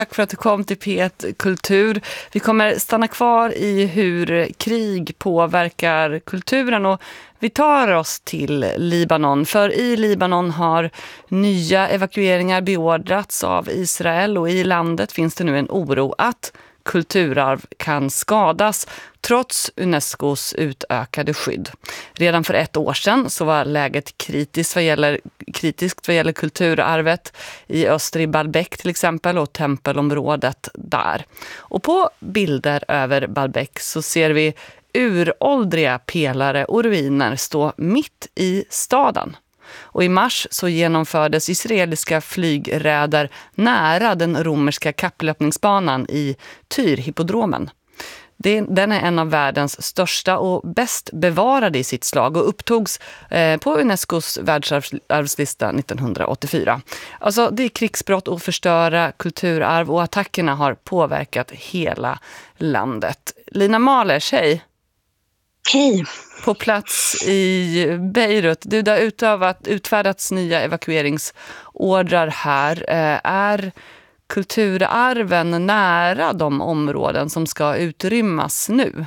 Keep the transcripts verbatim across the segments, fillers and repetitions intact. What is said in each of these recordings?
Tack för att du kom till P ett Kultur. Vi kommer stanna kvar i hur krig påverkar kulturen och vi tar oss till Libanon. För i Libanon har nya evakueringar beordrats av Israel och i landet finns det nu en oro att kulturarv kan skadas trots Unescos utökade skydd. Redan för ett år sedan så var läget kritiskt vad gäller, kritiskt vad gäller kulturarvet i öster i Baalbek till exempel och tempelområdet där. Och på bilder över Baalbek så ser vi uråldriga pelare och ruiner stå mitt i staden. Och i mars så genomfördes israeliska flygräder nära den romerska kapplöpningsbanan i Tyr-hippodromen. Den är en av världens största och bäst bevarade i sitt slag och upptogs på Unescos världsarvslista nittonhundraåttiofyra. Alltså det är krigsbrott och förstöra kulturarv och attackerna har påverkat hela landet. Lina Mahlers, hej! Hej! På plats i Beirut. Du, det har utövat, utfärdats nya evakueringsordrar här. Är kulturarven nära de områden som ska utrymmas nu?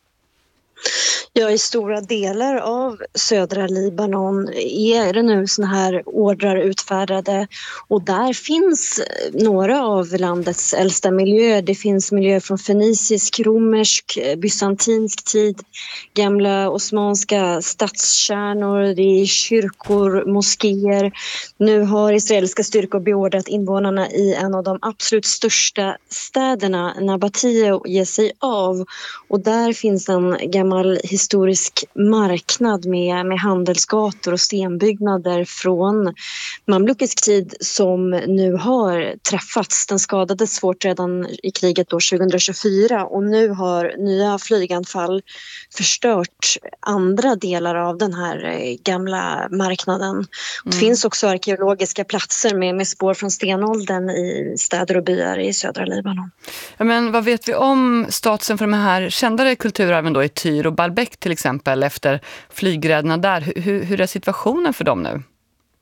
Ja, i stora delar av södra Libanon är det nu såna här ordrar utfärdade och där finns några av landets äldsta miljöer. Det finns miljöer från fenicisk, romersk, bysantinsk tid, gamla osmanska stadskärnor, det är kyrkor, moskéer. Nu har israeliska styrkor beordrat invånarna i en av de absolut största städerna, Nabatie, att ge sig av och där finns en gammal historisk marknad med, med handelsgator och stenbyggnader från mamlukisk tid som nu har träffats. Den skadades svårt redan i kriget då tjugohundratjugofyra och nu har nya flyganfall förstört andra delar av den här gamla marknaden. Mm. Det finns också arkeologiska platser med, med spår från stenåldern i städer och byar i södra Libanon. Ja, men vad vet vi om statusen för de här kändare kulturarven då i Tyr och Baalbek till exempel efter flygräderna där? Hur, hur är situationen för dem nu?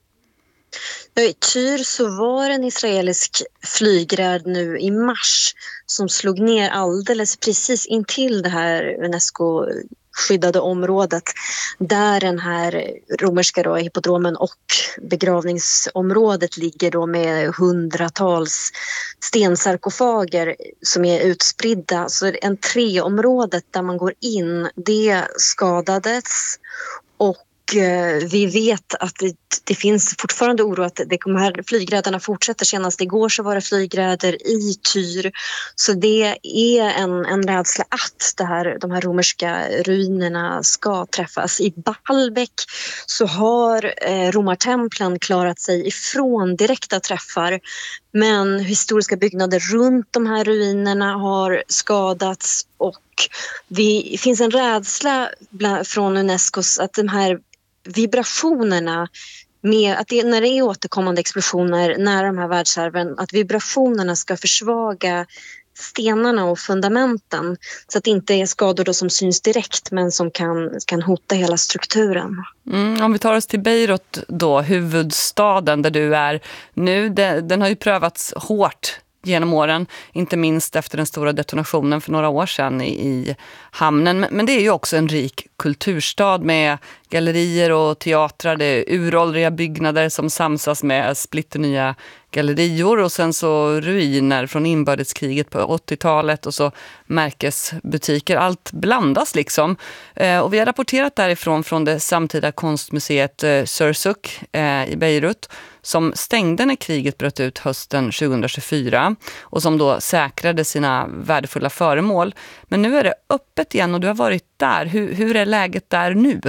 I Tyr så var en israelisk flygräd nu i mars som slog ner alldeles precis intill det här Unesco skyddade området där den här romerska då, hippodromen och begravningsområdet ligger då med hundratals stensarkofager som är utspridda. Så entréområdet där man går in, det skadades och vi vet att det, det finns fortfarande oro att det, de här flygräderna fortsätter. Senast igår så var det flygräder i Tyr. Så det är en, en rädsla att det här, de här romerska ruinerna ska träffas. I Baalbek så har eh, romartemplen klarat sig ifrån direkta träffar. Men historiska byggnader runt de här ruinerna har skadats och det finns en rädsla bland, från Unescos att de här vibrationerna med att det, när det är återkommande explosioner nära de här världsarven, att vibrationerna ska försvaga stenarna och fundamenten så att det inte är skador då som syns direkt men som kan, kan hota hela strukturen. Mm, om vi tar oss till Beirut då, huvudstaden där du är nu, det, den har ju prövats hårt genom åren, inte minst efter den stora detonationen för några år sedan i, i hamnen. Men, men det är ju också en rik kulturstad med gallerier och teatrar, det är uråldriga byggnader som samsas med splitternya gallerior och sen så ruiner från inbördeskriget på åttiotalet och så märkesbutiker. Allt blandas liksom. Eh, och vi har rapporterat därifrån från det samtida konstmuseet eh, Sursuk eh, i Beirut som stängde när kriget bröt ut hösten tjugohundratjugofyra och som då säkrade sina värdefulla föremål. Men nu är det öppet igen och du har varit där. Hur, hur är läget där nu?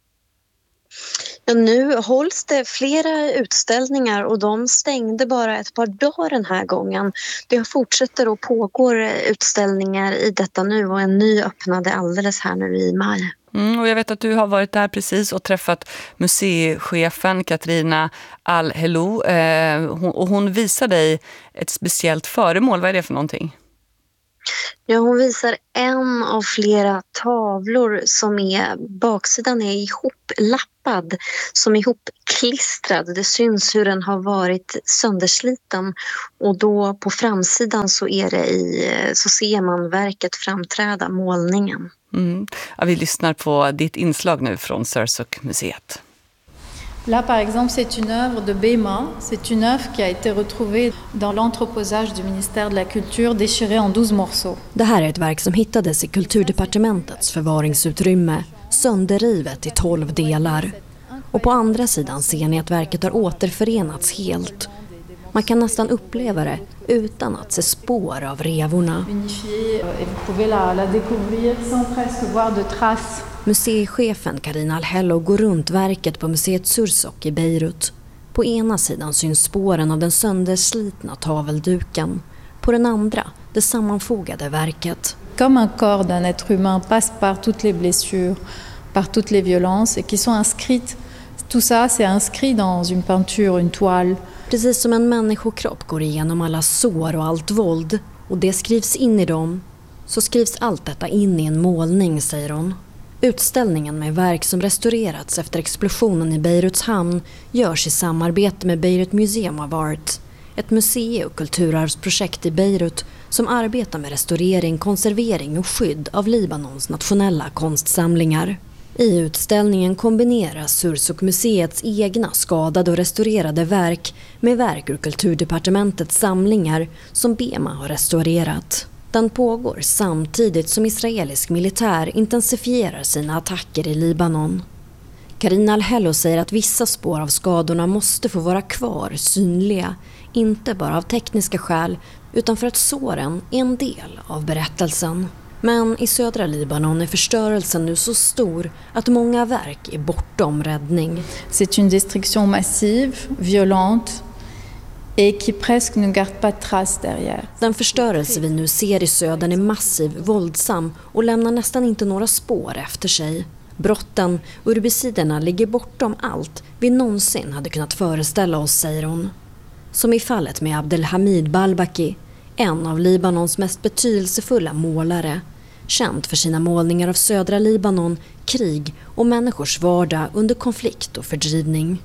Ja, nu hålls det flera utställningar och de stängde bara ett par dagar den här gången. Det fortsätter och pågår utställningar i detta nu och en ny öppnade alldeles här nu i maj. Mm, och jag vet att du har varit där precis och träffat museichefen Katrina Al-Helou eh, hon, och hon visar dig ett speciellt föremål. Vad är det för någonting? Ja, hon visar en av flera tavlor som är, baksidan är ihoplappad, som är ihopklistrad. Det syns hur den har varit söndersliten, och då på framsidan så, är det i, så ser man verket framträda, målningen. Mm. Ja, vi lyssnar på ditt inslag nu från Sursok-museet. Là, par exemple, c'est une œuvre de Bema. C'est une œuvre qui a été retrouvée dans l'entreposage du ministère de la Culture, déchirée en douze morceaux. Det här är ett verk som hittades i Kulturdepartementets förvaringsutrymme, sönderrivet i tolv delar. Och på andra sidan ser ni att verket har återförenats helt. Man kan nästan uppleva det utan att se spår av revorna. Museichefen Karina Alhello går runt verket på museet Sursok i Beirut. På ena sidan syns spåren av den sönderslitna tavelduken. På den andra, det sammanfogade verket. Comme un corps d'un être humain passe par toutes les blessures, par toutes les violences et qui sont inscrites. Tout ça, c'est inscrit dans une peinture, une toile. Precis som en människokropp går igenom alla sår och allt våld, och det skrivs in i dem, så skrivs allt detta in i en målning, säger hon. Utställningen med verk som restaurerats efter explosionen i Beiruts hamn görs i samarbete med Beirut Museum of Art, ett musei- och kulturarvsprojekt i Beirut som arbetar med restaurering, konservering och skydd av Libanons nationella konstsamlingar. I utställningen kombineras Sursok-museets egna skadade och restaurerade verk med verk ur Kulturdepartementets samlingar som Bema har restaurerat. Den pågår samtidigt som israelisk militär intensifierar sina attacker i Libanon. Karina Alhello säger att vissa spår av skadorna måste få vara kvar, synliga, inte bara av tekniska skäl utan för att såren är en del av berättelsen. Men i södra Libanon är förstörelsen nu så stor att många verk är bortom räddning. C'est une destruction massive, violente et qui presque ne garde pas de traces derrière. Den förstörelse vi nu ser i södern är massiv, våldsam och lämnar nästan inte några spår efter sig. Brotten, urbiciderna ligger bortom allt vi någonsin hade kunnat föreställa oss, säger hon. Som i fallet med Abdelhamid Balbaki, en av Libanons mest betydelsefulla målare, känd för sina målningar av södra Libanon, krig och människors vardag under konflikt och fördrivning.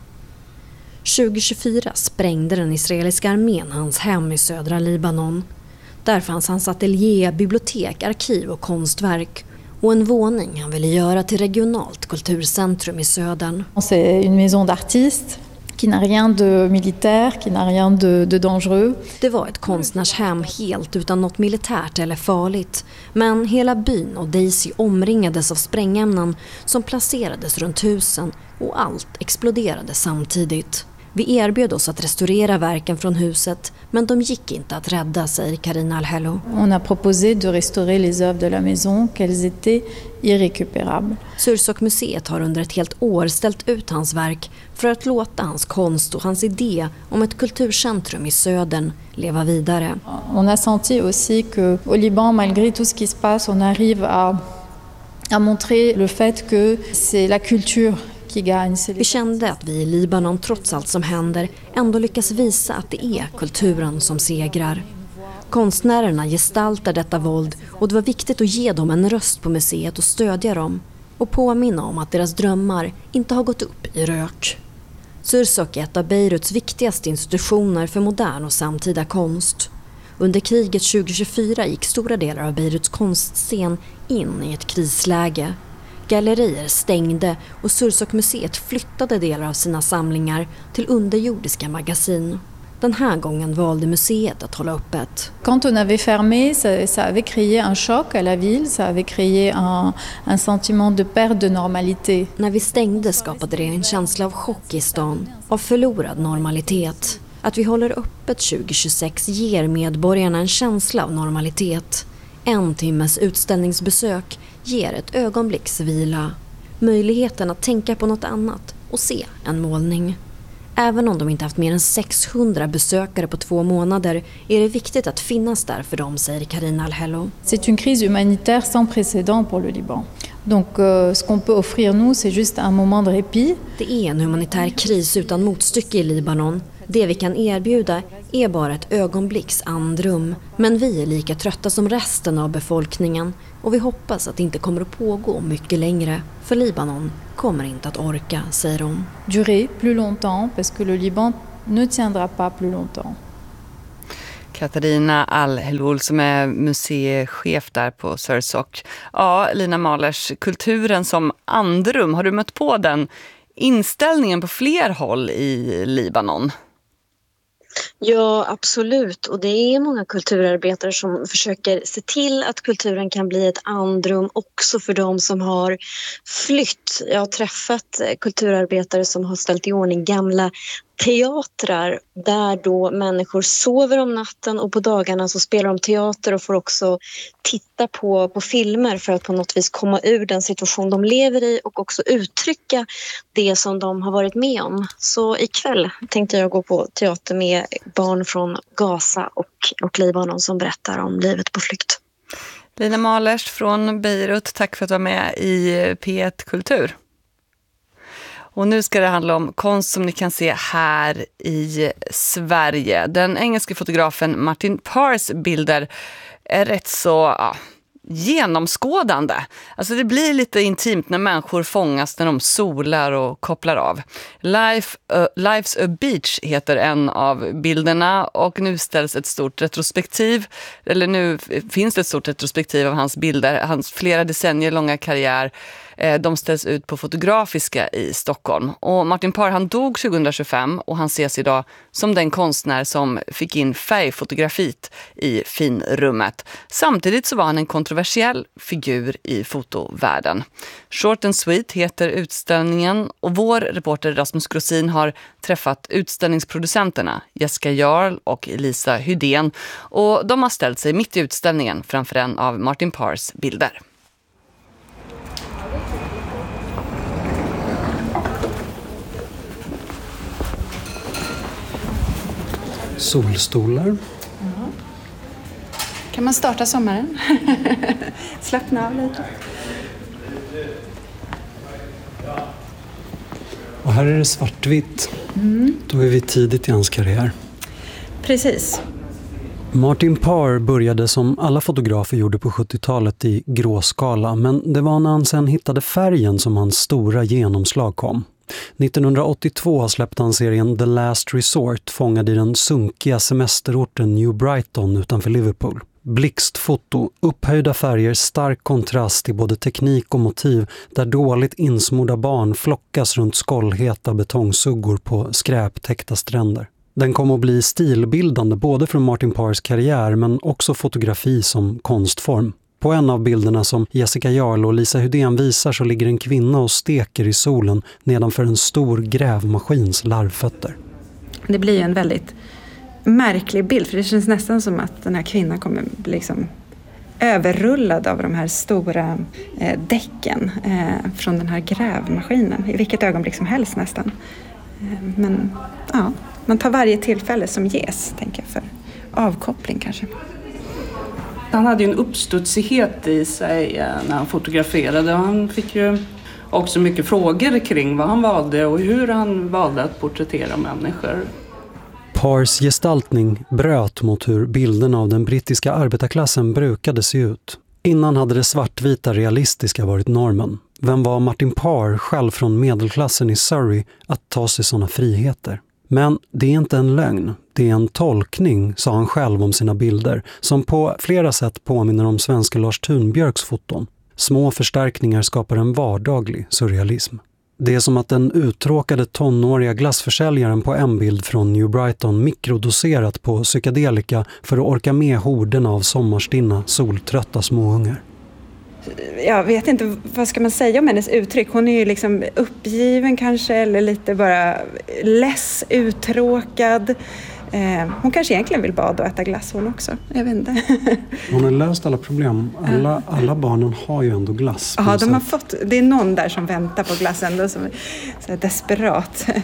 tjugo tjugofyra sprängde den israeliska armén hans hem i södra Libanon. Där fanns hans ateljé, bibliotek, arkiv och konstverk och en våning han ville göra till regionalt kulturcentrum i södern. C'est une maison d'artiste qui n'a rien de militaire, qui n'a rien de, de dangereux. Det var ett konstnärshem helt utan något militärt eller farligt. Men hela byn och Daisy omringades av sprängämnen som placerades runt husen och allt exploderade samtidigt. Vi erbjöd oss att restaurera verken från huset, men de gick inte att rädda, säger Karina Alhello. On a proposé de restaurer les œuvres de la maison, qu'elles étaient irrécupérables. Sursok-museet har under ett helt år ställt ut hans verk för att låta hans konst och hans idé om ett kulturcentrum i södern leva vidare. On a senti aussi que au Liban, malgré tout ce qui se passe, on arrive à, à montrer le fait que c'est la culture. Vi kände att vi i Libanon, trots allt som händer, ändå lyckas visa att det är kulturen som segrar. Konstnärerna gestaltar detta våld och det var viktigt att ge dem en röst på museet och stödja dem och påminna om att deras drömmar inte har gått upp i rök. Sursok är ett av Beiruts viktigaste institutioner för modern och samtida konst. Under kriget tjugo tjugofyra gick stora delar av Beiruts konstscen in i ett krisläge. Gallerier stängde och Sursok-museet flyttade delar av sina samlingar till underjordiska magasin. Den här gången valde museet att hålla öppet. Quand on avait fermé, ça, ça avait créé un choc à la ville, ça avait créé un, un sentiment de perte de normalité. När vi stängde skapade det en känsla av chock i stan, av förlorad normalitet. Att vi håller öppet tjugo tjugosex ger medborgarna en känsla av normalitet. En timmes utställningsbesök ger ett ögonblicks vila. Möjligheten att tänka på något annat och se en målning. Även om de inte haft mer än sexhundra besökare på två månader är det viktigt att finnas där för dem, säger Karina Alhello. C'est une crise humanitaire sans précédent pour le Liban. Donc euh, ce qu'on peut offrir nous, c'est juste un moment de répit. Det är en humanitär kris utan motstycke i Libanon. Det vi kan erbjuda är bara ett ögonblicks andrum, men vi är lika trötta som resten av befolkningen och vi hoppas att det inte kommer att pågå mycket längre, för Libanon kommer inte att orka, säger de. Durer plus longtemps parce que le Liban ne tiendra pas plus longtemps. Katarina Al-Helul som är museichef där på Sursock. Ja, Lina Mahlers, kulturen som andrum, har du mött på den inställningen på fler håll i Libanon? Ja, absolut. Och det är många kulturarbetare som försöker se till att kulturen kan bli ett andrum också för de som har flytt. Jag har träffat kulturarbetare som har ställt i ordning gamla teatrar där då människor sover om natten och på dagarna så spelar de teater och får också titta på, på filmer för att på något vis komma ur den situation de lever i och också uttrycka det som de har varit med om. Så ikväll tänkte jag gå på teater med barn från Gaza och, och Libanon som berättar om livet på flykt. Lina Mahlers från Beirut, tack för att du var med i P ett Kultur. Och nu ska det handla om konst som ni kan se här i Sverige. Den engelska fotografen Martin Parrs bilder är rätt så ja, genomskådande. Alltså det blir lite intimt när människor fångas när de solar och kopplar av. Life, uh, Life's a Beach heter en av bilderna och nu ställs ett stort retrospektiv, eller nu finns det ett stort retrospektiv av hans bilder, hans flera decennier långa karriär. De ställs ut på Fotografiska i Stockholm. Och Martin Parr, han dog tjugohundratjugofem och han ses idag som den konstnär som fick in färgfotografiet i finrummet. Samtidigt så var han en kontroversiell figur i fotovärlden. Short and Sweet heter utställningen och vår reporter Rasmus Grosin har träffat utställningsproducenterna Jessica Jarl och Lisa Hydén och de har ställt sig mitt i utställningen framför en av Martin Parrs bilder. Solstolar. Mm. Kan man starta sommaren? Slappna av lite. Och här är det svartvitt. Mm. Då är vi tidigt i hans karriär. Precis. Martin Parr började som alla fotografer gjorde på sjuttiotalet i gråskala, men det var när han sen hittade färgen som hans stora genomslag kom. nittonhundraåttiotvå släppte han serien The Last Resort, fångad i den sunkiga semesterorten New Brighton utanför Liverpool. Blixtfoto, upphöjda färger, stark kontrast i både teknik och motiv där dåligt insmorda barn flockas runt skållheta betongsuggor på skräptäckta stränder. Den kom att bli stilbildande både från Martin Parrs karriär men också fotografi som konstform. På en av bilderna som Jessica Jarl och Lisa Hydén visar så ligger en kvinna och steker i solen nedanför en stor grävmaskins larvfötter. Det blir ju en väldigt märklig bild för det känns nästan som att den här kvinnan kommer bli liksom överrullad av de här stora eh, däcken eh, från den här grävmaskinen i vilket ögonblick som helst nästan. Eh, men ja, man tar varje tillfälle som ges, tänker jag, för avkoppling kanske. Han hade ju en uppstudsighet i sig när han fotograferade och han fick ju också mycket frågor kring vad han valde och hur han valde att porträttera människor. Parrs gestaltning bröt mot hur bilderna av den brittiska arbetarklassen brukade se ut. Innan hade det svartvita realistiska varit normen. Vem var Martin Parr, själv från medelklassen i Surrey, att ta sig sådana friheter? Men det är inte en lögn, det är en tolkning, sa han själv om sina bilder, som på flera sätt påminner om svenska Lars Thunbjörks foton. Små förstärkningar skapar en vardaglig surrealism. Det är som att den uttråkade tonåriga glassförsäljaren på en bild från New Brighton mikrodoserat på psykedelika för att orka med horderna av sommarstinna, soltrötta småungar. Jag vet inte, vad ska man säga om hennes uttryck? Hon är ju liksom uppgiven kanske eller lite bara less, uttråkad. Eh, hon kanske egentligen vill bada och äta glass hon också. Jag vet inte. Hon har löst alla problem. Alla, alla barnen har ju ändå glass. Ja, de har fått, det är någon där som väntar på glass ändå som är så här desperat.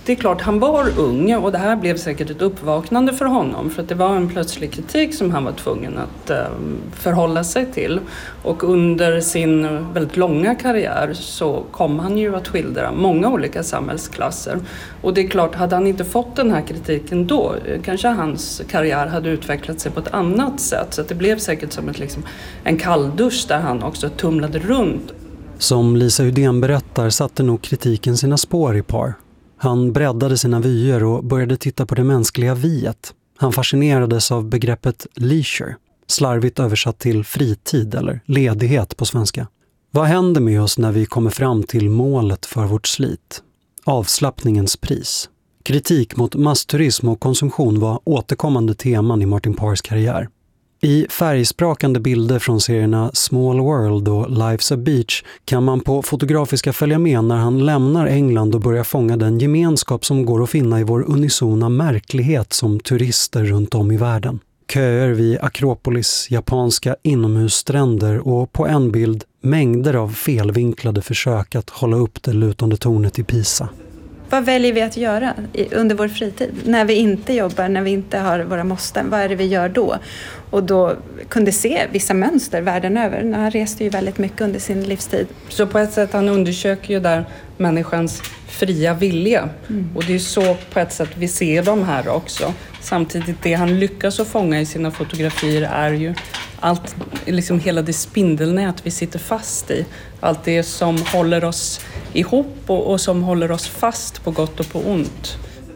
det är klart, han var ung och det här blev säkert ett uppvaknande för honom. För att det var en plötslig kritik som han var tvungen att eh, förhålla sig till. Och under sin väldigt långa karriär så kom han ju att skildra många olika samhällsklasser. Och det är klart, hade han inte fått den här kritiken då, kanske hans karriär hade utvecklat sig på ett annat sätt. Så att det blev säkert som ett, liksom, en kalldusch där han också tumlade runt. Som Lisa Hydén berättar satte nog kritiken sina spår i Parr. Han breddade sina vyer och började titta på det mänskliga viet. Han fascinerades av begreppet leisure, slarvigt översatt till fritid eller ledighet på svenska. Vad händer med oss när vi kommer fram till målet för vårt slit? Avslappningens pris. Kritik mot massturism och konsumtion var återkommande teman i Martin Parrs karriär. I färgsprakande bilder från serierna Small World och Life's a Beach kan man på Fotografiska följa med när han lämnar England och börjar fånga den gemenskap som går att finna i vår unisona märklighet som turister runt om i världen. Köer vid Akropolis, japanska inomhusstränder och på en bild mängder av felvinklade försök att hålla upp det lutande tornet i Pisa. Vad väljer vi att göra under vår fritid? När vi inte jobbar, när vi inte har våra måsten, vad är det vi gör då? Och då kunde se vissa mönster världen över. Han reste ju väldigt mycket under sin livstid. Så på ett sätt han undersöker ju där människans fria vilja. Mm. Och det är så på ett sätt vi ser dem här också. Samtidigt det han lyckas att fånga i sina fotografier är ju allt, liksom hela det spindelnät vi sitter fast i. Allt det som håller oss ihop och, och som håller oss fast på gott och på ont.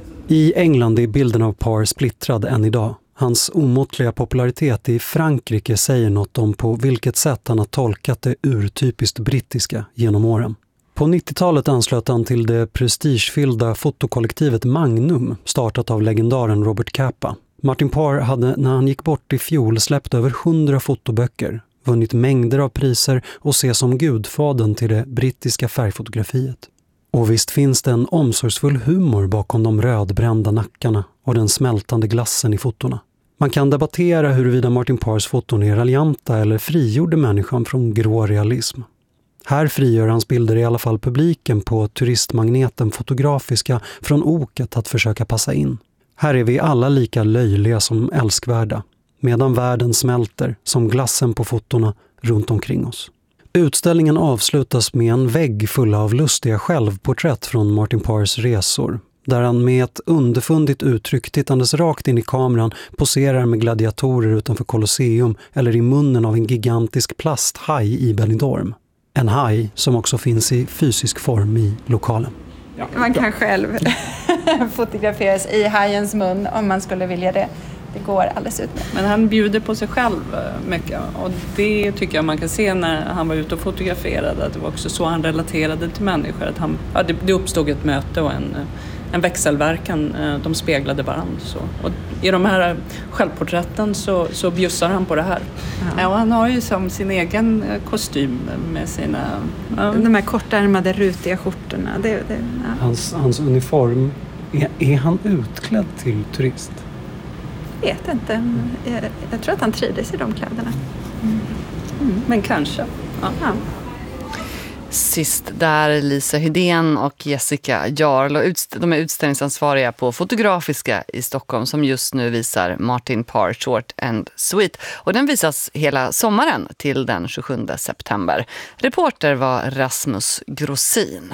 I England är bilden av Parr splittrad än idag. Hans omåttliga popularitet i Frankrike säger något om på vilket sätt han har tolkat det urtypiskt brittiska genom åren. På nittiotalet anslöt han till det prestigefyllda fotokollektivet Magnum, startat av legendaren Robert Capa. Martin Parr hade när han gick bort i fjol släppt över hundra fotoböcker, vunnit mängder av priser och ses som gudfadern till det brittiska färgfotografiet. Och visst finns det en omsorgsfull humor bakom de rödbrända nackarna och den smältande glassen i fotorna. Man kan debattera huruvida Martin Parrs foton är raljanta eller frigjorde människan från grå realism. Här frigör hans bilder i alla fall publiken på turistmagneten Fotografiska från oket att försöka passa in. Här är vi alla lika löjliga som älskvärda, medan världen smälter som glassen på fotorna runt omkring oss. Utställningen avslutas med en vägg full av lustiga självporträtt från Martin Parrs resor, där han med ett underfundigt uttryck tittandes rakt in i kameran poserar med gladiatorer utanför Colosseum eller i munnen av en gigantisk plasthaj i Benidorm. En haj som också finns i fysisk form i lokalen. Ja, man kan själv fotograferas i hajens mun om man skulle vilja det. Det går alldeles utmärkt. Men han bjuder på sig själv mycket och det tycker jag man kan se när han var ute och fotograferade. Att det var också så han relaterade till människor. Att han, ja, det, det uppstod ett möte och en, en växelverkan. De speglade varandra. Så. Och i de här självporträtten så, så bjussar han på det här. Ja. Och han har ju som sin egen kostym med sina... Ja. De här kortärmade rutiga skjortorna. Det, det, ja. hans, hans uniform, är, är han utklädd till turist? Jag vet inte. Jag, jag tror att han trivdes i de kläderna. Mm. Mm. Men kanske. Ja. Ja. Sist där Lisa Hydén och Jessica Jarl, och utst- de är utställningsansvariga på Fotografiska i Stockholm som just nu visar Martin Parr Short and Sweet. Och den visas hela sommaren till den tjugosjunde september. Reporter var Rasmus Grossin.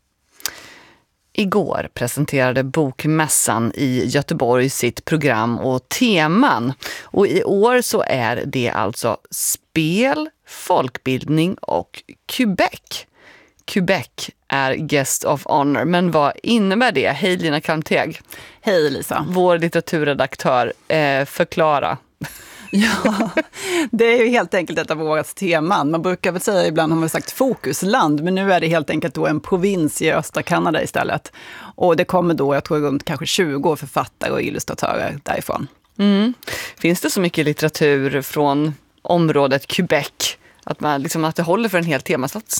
Igår presenterade Bokmässan i Göteborg sitt program och teman. Och i år så är det alltså spel, folkbildning och Quebec. Quebec är guest of honor, men vad innebär det? Hej Lina Kalmteg. Hej Lisa. Vår litteraturredaktör, eh, förklara. Ja, det är ju helt enkelt ett av årets teman. Man brukar väl säga, ibland har man sagt fokusland, men nu är det helt enkelt då en provins i östra Kanada istället. Och det kommer då, jag tror runt kanske tjugo författare och illustratörer därifrån. Mm. Finns det så mycket litteratur från området Quebec att, man, liksom, att det håller för en hel temasatsning?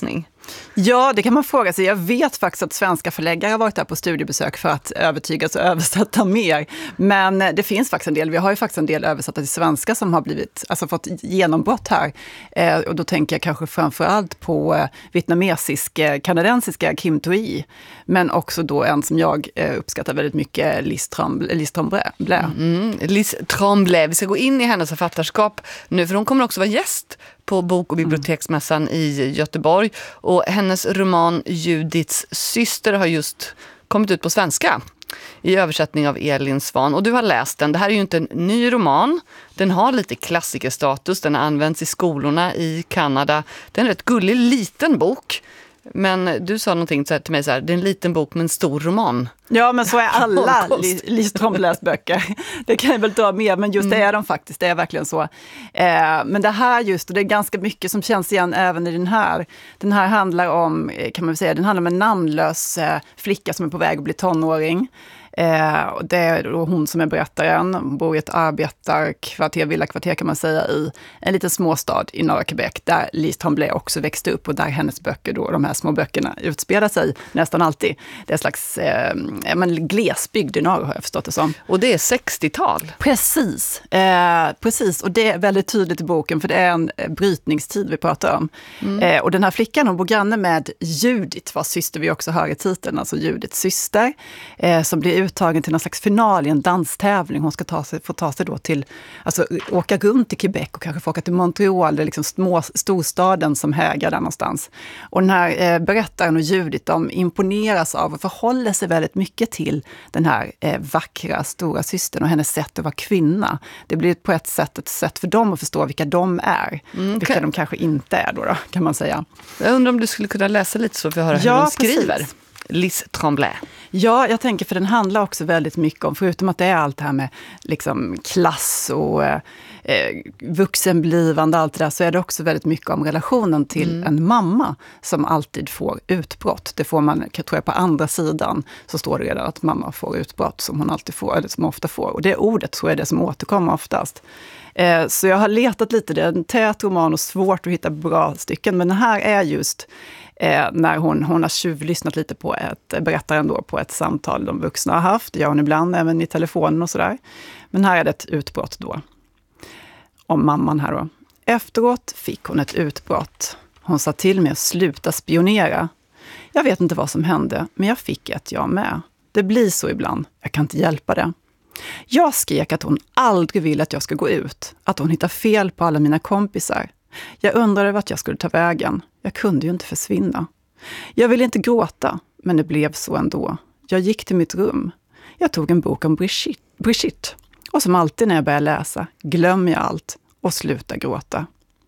Ja, det kan man fråga sig. Jag vet faktiskt att svenska förläggare har varit där på studiebesök för att övertygas och översätta mer. Men det finns faktiskt en del. Vi har ju faktiskt en del översatta till svenska som har blivit, alltså fått genombrott här. Eh, och då tänker jag kanske framförallt på eh, vietnamesisk, eh, kanadensiska Kim Thuy. Men också då en som jag eh, uppskattar väldigt mycket, Lise Tremblay. Lise Tremblay. Mm, Lise Tremblay. Vi ska gå in i hennes författarskap nu, för hon kommer också vara gäst på Bok- och biblioteksmässan mm. i Göteborg. Och hennes roman Judiths syster har just kommit ut på svenska i översättning av Elin Svan. Och du har läst den. Det här är ju inte en ny roman. Den har lite klassikerstatus. Den används i skolorna i Kanada. Det är en rätt gullig liten bok. Men du sa någonting till mig så här, det är en liten bok med en stor roman. Ja, men så är alla Lise Tremblays böcker. Det kan jag väl ta med, men just mm. det är de faktiskt, det är verkligen så. Eh, men det här just, och det är ganska mycket som känns igen även i den här. Den här handlar om, kan man väl säga, den handlar om en namnlös eh, flicka som är på väg att bli tonåring. Eh, och det är då hon som är berättaren. Hon bor i ett arbetarkvarter, villakvarter kan man säga, i en liten småstad i norra Quebec, där Lise Tremblay också växte upp och där hennes böcker då, de här små böckerna, utspelar sig nästan alltid. Det är en slags eh, men glesbygd i norr, har jag förstått det som. Och det är sextiotal. Precis, eh, precis. Och det är väldigt tydligt i boken, för det är en brytningstid vi pratar om. Mm. Eh, och den här flickan, hon bor granne med Judith, vars syster vi också hör i titeln, alltså Judiths syster, eh, som blir uttagen till någon slags final i en danstävling. Hon ska ta sig, få ta sig då till, alltså åka runt i Quebec och kanske få åka till Montreal, det är liksom små, storstaden som hägar där någonstans. Och den här eh, berättaren och Judith, de imponeras av och förhåller sig väldigt mycket till den här eh, vackra stora systern och hennes sätt att vara kvinna. Det blir på ett sätt ett sätt för dem att förstå vilka de är. Mm, vilka de kanske inte är då, då, kan man säga. Jag undrar om du skulle kunna läsa lite så för att höra ja, hur de skriver. Precis. Lise Tremblay. Ja, jag tänker, för den handlar också väldigt mycket om, förutom att det är allt det här med liksom klass och eh, vuxenblivande, allt det där, så är det också väldigt mycket om relationen till mm. en mamma som alltid får utbrott. Det får man, tror jag, på andra sidan så står det redan att mamma får utbrott som hon alltid får, eller som ofta får. Och det ordet, så är det som återkommer oftast. Eh, så jag har letat lite, det är en tät roman och svårt att hitta bra stycken, men den här är just Eh, när hon, hon har tjuvlyssnat lite på ett, berättaren då, på ett samtal de vuxna har haft. Det gör hon ibland, även i telefonen och sådär. Men här är det ett utbrott då. Om mamman här då. Efteråt fick hon ett utbrott. Hon sa till mig att sluta spionera. Jag vet inte vad som hände, men jag fick ett jag med. Det blir så ibland. Jag kan inte hjälpa det. Jag skrek att hon aldrig vill att jag ska gå ut. Att hon hittar fel på alla mina kompisar. Jag undrade vart jag skulle ta vägen. Jag kunde ju inte försvinna. Jag ville inte gråta, men det blev så ändå. Jag gick till mitt rum. Jag tog en bok om Brigitte. Brigitte. Och som alltid när jag börjar läsa, glömmer jag allt och slutar gråta.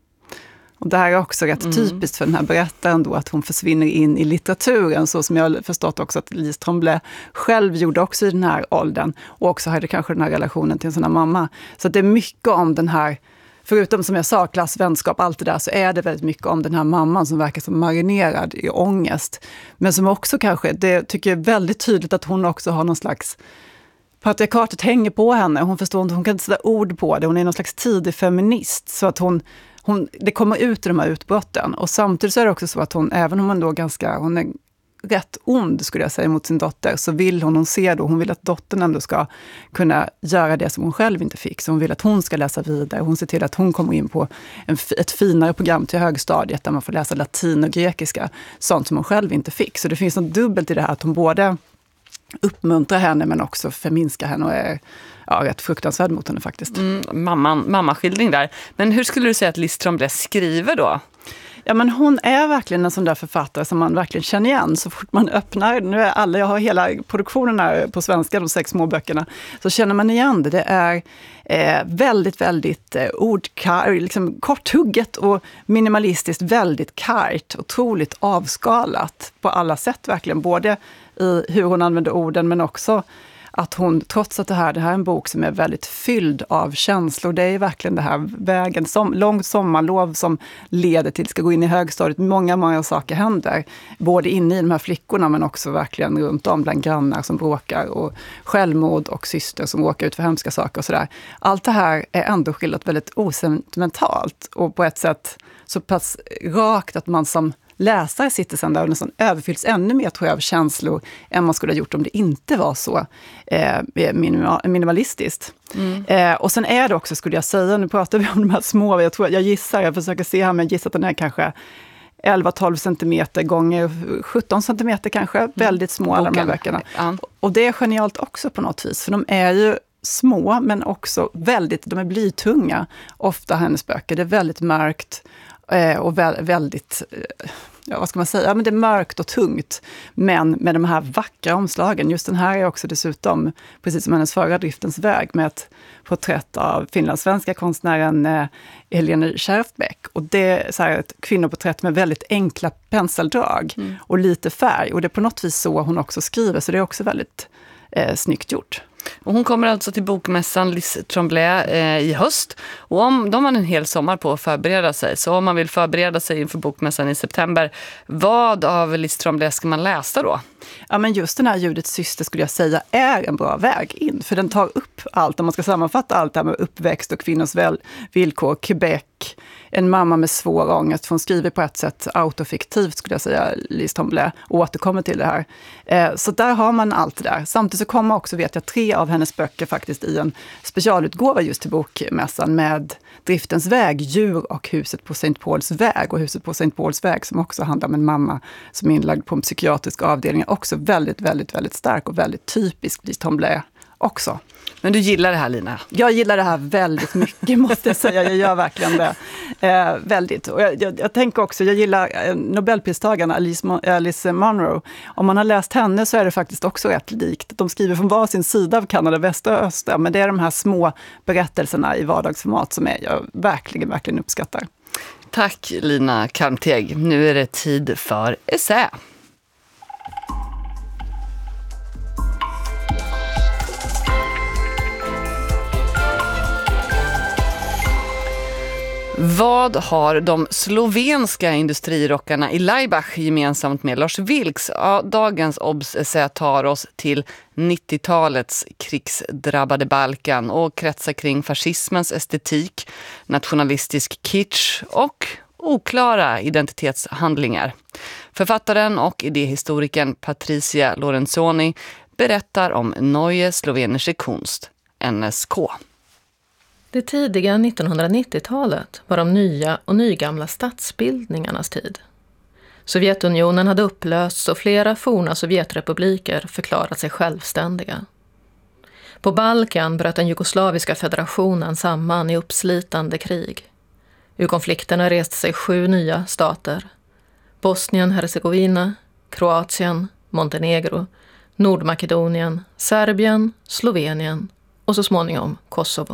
Och det här är också rätt mm. typiskt för den här berättaren då, att hon försvinner in i litteraturen, så som jag har förstått också att Lise Tremblay själv gjorde också i den här åldern. Och också hade kanske den här relationen till sin mamma. Så det är mycket om den här, förutom som jag sa, klass, vänskap, allt det där, så är det väldigt mycket om den här mamman som verkar som marinerad i ångest. Men som också kanske, det tycker jag är väldigt tydligt att hon också har någon slags, patriarkatet hänger på henne. Hon förstår inte, hon kan inte sätta ord på det. Hon är någon slags tidig feminist, så att hon, hon det kommer ut i de här utbrotten. Och samtidigt så är det också så att hon, även om hon då ganska, hon är rätt ond skulle jag säga mot sin dotter, så vill hon, hon ser då, hon vill att dottern ändå ska kunna göra det som hon själv inte fick. Så hon vill att hon ska läsa vidare. Hon ser till att hon kommer in på en, ett finare program till högstadiet där man får läsa latin och grekiska, sånt som hon själv inte fick. Så det finns något dubbelt i det här, att hon både uppmuntrar henne men också förminskar henne och är ja, rätt fruktansvärd mot henne faktiskt. Mm, mamman, mammaskildring där. Men hur skulle du säga att Lise Tremblay skriver då? Ja, men hon är verkligen en sån där författare som man verkligen känner igen så fort man öppnar. Nu är alla, jag har hela produktionen här på svenska, de sex små böckerna, så känner man igen det. Det är eh, väldigt, väldigt eh, ordkar, liksom korthugget och minimalistiskt, väldigt kargt, otroligt avskalat på alla sätt verkligen. Både i hur hon använder orden, men också att hon, trots att det här, det här är en bok som är väldigt fylld av känslor, det är verkligen det här vägen, som, långt sommarlov som leder till, ska gå in i högstadiet, många, många saker händer, både inne i de här flickorna men också verkligen runt om bland grannar som bråkar och självmord och syster som råkar ut för hemska saker och sådär. Allt det här är ändå skildrat väldigt osentimentalt och på ett sätt så pass rakt att man som läsare sitter sen där och nästan överfylls ännu mer, tror jag, av känslor än man skulle ha gjort om det inte var så eh, minima, minimalistiskt. Mm. Eh, och sen är det också, skulle jag säga, nu pratar vi om de här små, jag, tror, jag gissar, jag försöker se här, men jag gissar att den är kanske elva tolv centimeter gånger sjutton centimeter kanske, mm. väldigt små alla de här böckerna. Ja. Och det är genialt också på något vis, för de är ju små men också väldigt, de är blytunga, ofta hennes böcker. Det är väldigt mörkt eh, och vä- väldigt, eh, ja, vad ska man säga, ja, men det är mörkt och tungt, men med de här vackra omslagen. Just den här är också dessutom, precis som hennes förra Driftens väg, med ett porträtt av finlandssvenska konstnären eh, Helene Kärfbäck. Och det är så här ett kvinnoporträtt med väldigt enkla penseldrag mm. och lite färg. Och det är på något vis så hon också skriver, så det är också väldigt eh, snyggt gjort. Och hon kommer alltså till bokmässan Lys Tremblay eh, i höst. Och om de har en hel sommar på att förbereda sig. Så om man vill förbereda sig inför bokmässan i september, vad av Lys Tremblay ska man läsa då? Ja, men just den här Judiths syster skulle jag säga är en bra väg in. För den tar upp allt, om man ska sammanfatta allt det här med uppväxt och kvinnors väl, villkor, Quebec, en mamma med svår ångest. Hon skriver på ett sätt autofiktivt, skulle jag säga, Lys Tremblay, och återkommer till det här. Eh, så där har man allt det där. Samtidigt så kommer också, vet jag, tre av hennes böcker faktiskt i en specialutgåva just till bokmässan med Driftens väg, Djur och Huset på Saint Pauls väg. Och Huset på Saint Pauls väg som också handlar om en mamma som är inlagd på en psykiatrisk avdelning. Också väldigt, väldigt, väldigt stark och väldigt typisk Lys Tremblay också. Men du gillar det här, Lina? Jag gillar det här väldigt mycket, måste jag säga. Jag gör verkligen det. Eh, väldigt. Och jag, jag, jag tänker också, jag gillar eh, Nobelpristagaren Alice, Alice Munro. Om man har läst henne så är det faktiskt också rätt likt. De skriver från var sin sida av Kanada, västra och östra. Men det är de här små berättelserna i vardagsformat som är, jag verkligen, verkligen uppskattar. Tack, Lina Karmteg. Nu är det tid för essä. Vad har de slovenska industrirockarna i Laibach gemensamt med Lars Vilks? Ja, dagens obs-essä tar oss till nittiotalets krigsdrabbade Balkan och kretsar kring fascismens estetik, nationalistisk kitsch och oklara identitetshandlingar. Författaren och idéhistorikern Patricia Lorenzoni berättar om Neue Slowenische Kunst, N S K. Det tidiga nittonhundranittiotalet var de nya och nygamla statsbildningarnas tid. Sovjetunionen hade upplösts och flera forna sovjetrepubliker förklarat sig självständiga. På Balkan bröt den jugoslaviska federationen samman i uppslitande krig. Ur konflikterna reste sig sju nya stater. Bosnien, Herzegovina, Kroatien, Montenegro, Nordmakedonien, Serbien, Slovenien och så småningom Kosovo.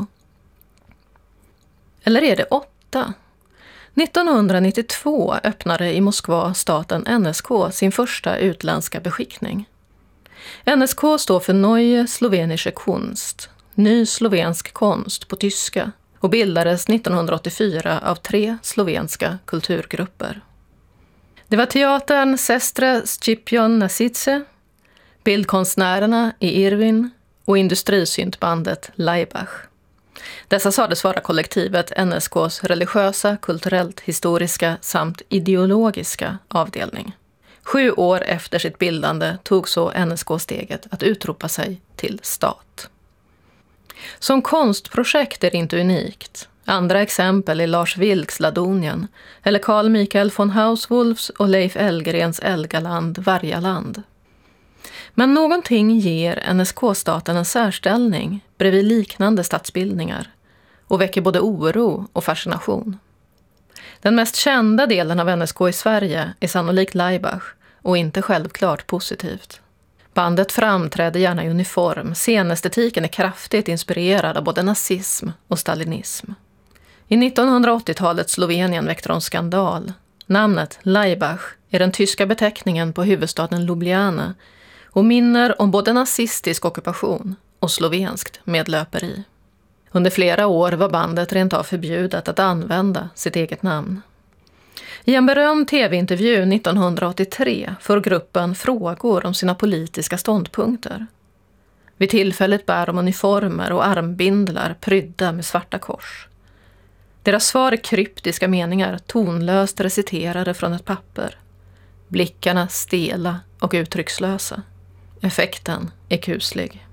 Eller är det åtta? nittonhundranittiotvå öppnade i Moskva staten N S K sin första utländska beskickning. N S K står för Neue Slowenische Kunst, ny slovensk konst på tyska, och bildades nittonhundraåttiofyra av tre slovenska kulturgrupper. Det var teatern Sestre Scipion Nasice, bildkonstnärerna i Irvin och industrisyntbandet Laibach. Dessa sades vara kollektivet N S K:s religiösa, kulturellt, historiska samt ideologiska avdelning. Sju år efter sitt bildande tog så N S K steget att utropa sig till stat. Som konstprojekt är det inte unikt. Andra exempel är Lars Vilks Ladonien eller Carl Michael von Hauswolfs och Leif Elgerens Elgaland, Vargaland. Men någonting ger N S K-staten en särställning bredvid liknande statsbildningar och väcker både oro och fascination. Den mest kända delen av N S K i Sverige är sannolikt Laibach och inte självklart positivt. Bandet framträder gärna i uniform, scenestetiken är kraftigt inspirerad av både nazism och stalinism. I nittonhundraåttiotalets Slovenien väckte de skandal. Namnet Laibach är den tyska beteckningen på huvudstaden Ljubljana och minner om både nazistisk ockupation och slovenskt medlöperi. Under flera år var bandet rent av förbjudet att använda sitt eget namn. I en berömd tv-intervju nittonhundraåttiotre får gruppen frågor om sina politiska ståndpunkter. Vid tillfället bär de uniformer och armbindlar prydda med svarta kors. Deras svar är kryptiska meningar tonlöst reciterade från ett papper. Blickarna stela och uttryckslösa. Effekten är kuslig.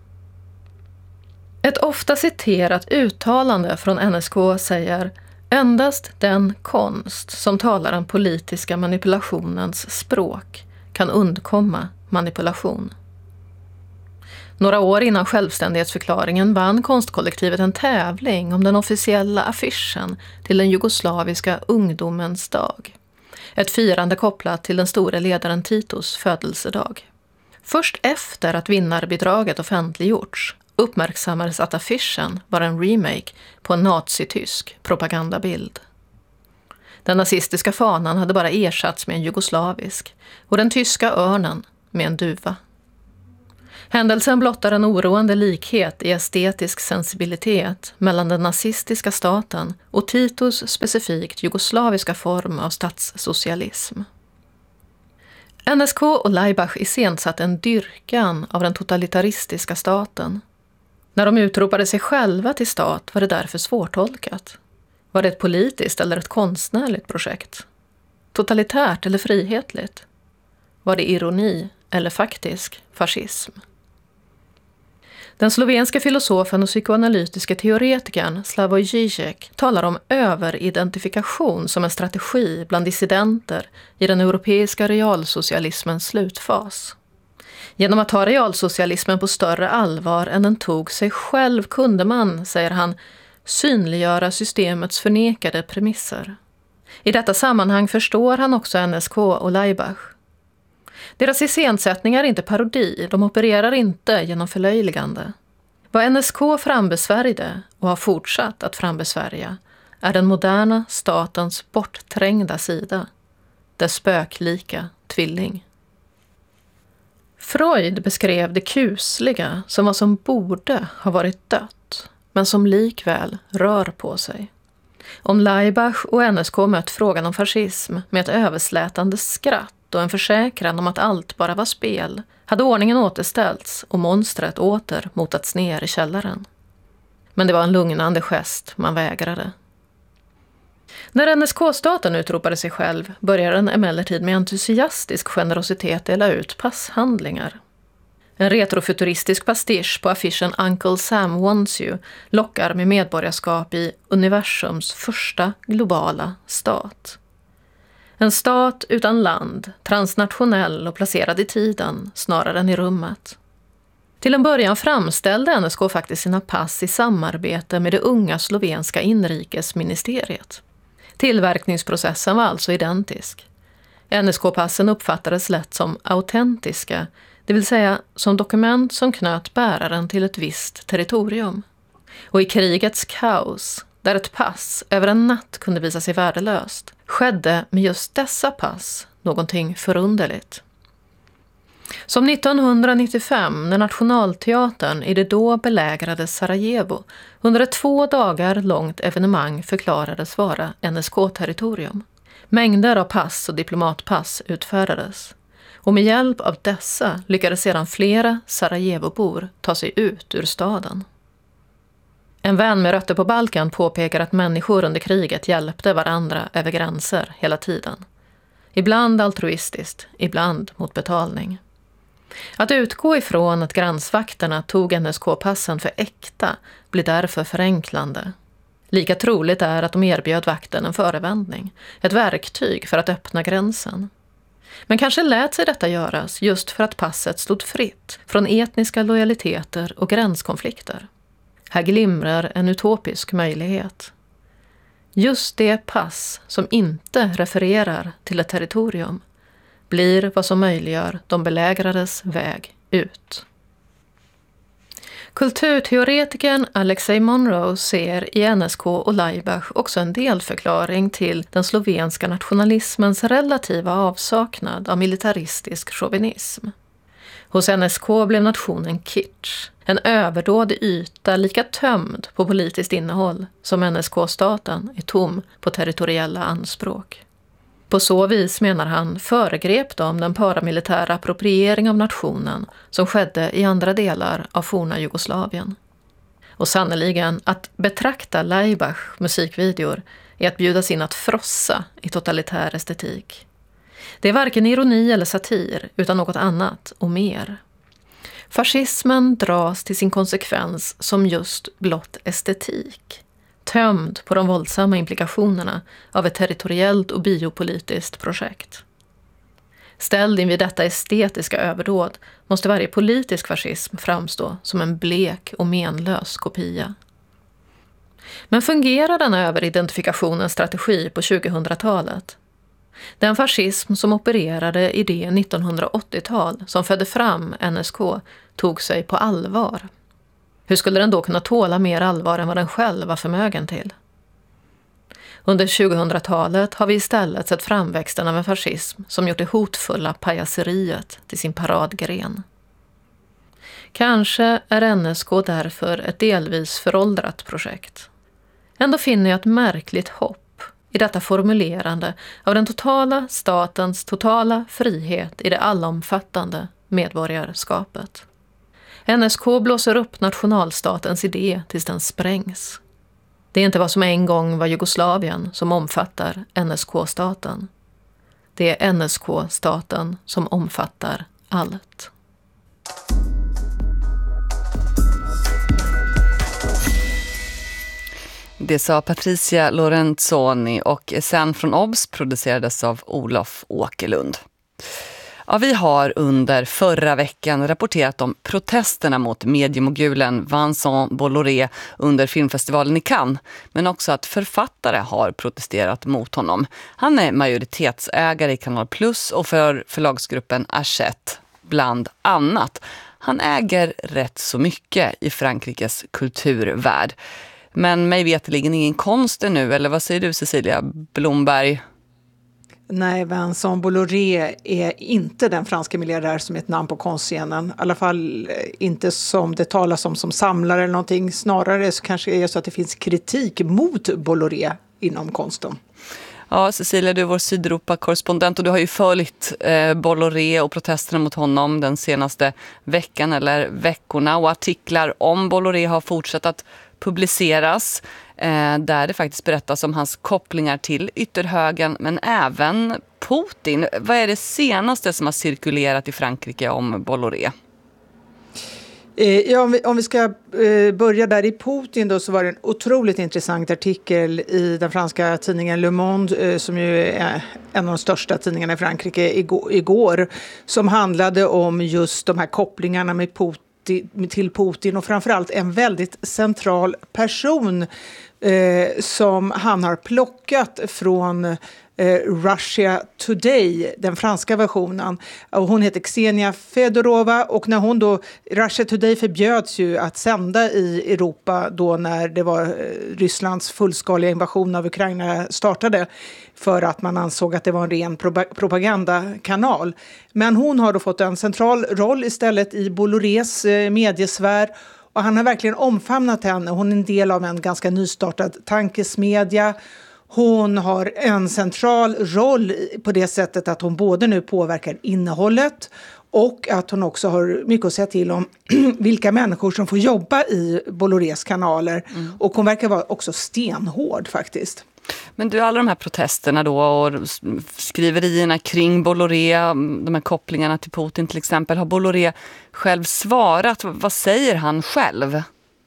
Ett ofta citerat uttalande från N S K säger: endast den konst som talar den politiska manipulationens språk kan undkomma manipulation. Några år innan självständighetsförklaringen vann konstkollektivet en tävling om den officiella affischen till den jugoslaviska ungdomens dag. Ett firande kopplat till den store ledaren Titos födelsedag. Först efter att vinnarbidraget offentliggjorts uppmärksammades att affischen var en remake på en nazitysk propagandabild. Den nazistiska fanan hade bara ersatts med en jugoslavisk och den tyska örnen med en duva. Händelsen blottar en oroande likhet i estetisk sensibilitet mellan den nazistiska staten och Titos specifikt jugoslaviska form av statssocialism. N S K och Laibach iscensatte en dyrkan av den totalitaristiska staten. När de utropade sig själva till stat var det därför svårtolkat. Var det ett politiskt eller ett konstnärligt projekt? Totalitärt eller frihetligt? Var det ironi eller faktisk fascism? Den slovenska filosofen och psykoanalytiska teoretikern Slavoj Žižek talar om överidentifikation som en strategi bland dissidenter i den europeiska realsocialismens slutfas. Genom att ta realsocialismen på större allvar än den tog sig själv kunde man, säger han, synliggöra systemets förnekade premisser. I detta sammanhang förstår han också N S K och Laibach. Deras iscensättningar är inte parodi, de opererar inte genom förlöjligande. Vad N S K frambesvärjde och har fortsatt att frambesvärja är den moderna statens bortträngda sida, dess spöklika tvilling. Freud beskrev det kusliga som vad som borde ha varit dött, men som likväl rör på sig. Om Laibach och N S K mött frågan om fascism med ett överslätande skratt och en försäkran om att allt bara var spel, hade ordningen återställts och monstret åter motats ner i källaren. Men det var en lugnande gest man vägrade. När N S K-staten utropade sig själv började den emellertid med entusiastisk generositet dela ut passhandlingar. En retrofuturistisk pastisch på affischen Uncle Sam Wants You lockar med medborgarskap i universums första globala stat. En stat utan land, transnationell och placerad i tiden snarare än i rummet. Till en början framställde N S K faktiskt sina pass i samarbete med det unga slovenska inrikesministeriet. Tillverkningsprocessen var alltså identisk. N S K-passen uppfattades lätt som autentiska, det vill säga som dokument som knöt bäraren till ett visst territorium. Och i krigets kaos, där ett pass över en natt kunde visa sig värdelöst, skedde med just dessa pass någonting förunderligt. Som nittonhundranittiofem när Nationalteatern i det då belägrade Sarajevo under ett två dagar långt evenemang förklarades vara N S K-territorium. Mängder av pass och diplomatpass utfärdades. Och med hjälp av dessa lyckades sedan flera Sarajevobor ta sig ut ur staden. En vän med rötter på Balkan påpekar att människor under kriget hjälpte varandra över gränser hela tiden. Ibland altruistiskt, ibland mot betalning. Att utgå ifrån att gränsvakterna tog N S K-passen för äkta blir därför förenklande. Lika troligt är att de erbjöd vakten en förevändning, ett verktyg för att öppna gränsen. Men kanske lät sig detta göras just för att passet stod fritt från etniska lojaliteter och gränskonflikter. Här glimrar en utopisk möjlighet. Just det pass som inte refererar till ett territorium blir vad som möjliggör de belägrades väg ut. Kulturteoretikern Alexei Monroe ser i N S K och Laibach också en delförklaring till den slovenska nationalismens relativa avsaknad av militaristisk chauvinism. Hos N S K blev nationen kitsch, en överdådig yta lika tömd på politiskt innehåll som N S K-staten är tom på territoriella anspråk. På så vis, menar han, föregrep de den paramilitära appropriering av nationen som skedde i andra delar av forna Jugoslavien. Och sannoliken att betrakta Laibach musikvideor är att bjudas in att frossa i totalitär estetik. Det är varken ironi eller satir, utan något annat och mer. Fascismen dras till sin konsekvens som just blott estetik, tömd på de våldsamma implikationerna av ett territoriellt och biopolitiskt projekt. Ställd invid detta estetiska överdåd måste varje politisk fascism framstå som en blek och menlös kopia. Men fungerar denna överidentifikationens strategi på tjugohundratalet? Den fascism som opererade i det nittonhundraåttiotal som födde fram N S K tog sig på allvar. Hur skulle den då kunna tåla mer allvar än vad den själv var förmögen till? Under tjugohundratalet har vi istället sett framväxten av en fascism som gjort det hotfulla pajaseriet till sin paradgren. Kanske är N S K därför ett delvis föråldrat projekt. Ändå finner jag ett märkligt hopp i detta formulerande av den totala statens totala frihet i det allomfattande medborgarskapet. N S K blåser upp nationalstatens idé tills den sprängs. Det är inte vad som en gång var Jugoslavien som omfattar N S K-staten. Det är N S K-staten som omfattar allt. Det sa Patricia Lorenzoni och sen från Obs producerades av Olof Åkerlund. Ja, vi har under förra veckan rapporterat om protesterna mot mediemogulen Vincent Bolloré under filmfestivalen i Cannes, men också att författare har protesterat mot honom. Han är majoritetsägare i Kanal Plus och för förlagsgruppen Hachette, bland annat. Han äger rätt så mycket i Frankrikes kulturvärld. Men mig vetligen ingen konst nu, eller vad säger du Cecilia Blomberg? Nej, Vincent Bolloré är inte den franska miljardär som är ett namn på konstscenen. I alla fall inte som det talas om som samlare eller någonting. Snarare så kanske det är så att det finns kritik mot Bolloré inom konsten. Ja, Cecilia, du är vår Sydeuropa-korrespondent och du har ju följt eh, Bolloré och protesterna mot honom den senaste veckan eller veckorna. Och artiklar om Bolloré har fortsatt att publiceras eh, där det faktiskt berättas om hans kopplingar till ytterhögern men även Putin. Vad är det senaste som har cirkulerat i Frankrike om Bolloré? Ja, om vi, om vi ska eh, börja där i Putin då, så var det en otroligt intressant artikel i den franska tidningen Le Monde eh, som ju är en av de största tidningarna i Frankrike igår, igår som handlade om just de här kopplingarna med Putin till Putin och framförallt en väldigt central person eh, som han har plockat från eh, Russia Today, den franska versionen. Och hon heter Ksenia Fedorova och när hon då, Russia Today förbjöds ju att sända i Europa då när det var eh, Rysslands fullskaliga invasion av Ukraina startade för att man ansåg att det var en ren propagandakanal. Men hon har då fått en central roll istället i Bollorés eh, mediesfär och han har verkligen omfamnat henne. Hon är en del av en ganska nystartad tankesmedja. Hon har en central roll på det sättet att hon både nu påverkar innehållet och att hon också har mycket att säga till om vilka människor som får jobba i Bollorés kanaler. Mm. Och hon verkar vara också stenhård faktiskt. Men du, alla de här protesterna då och skriverierna kring Bolloré, de här kopplingarna till Putin till exempel, har Bolloré själv svarat? Vad säger han själv?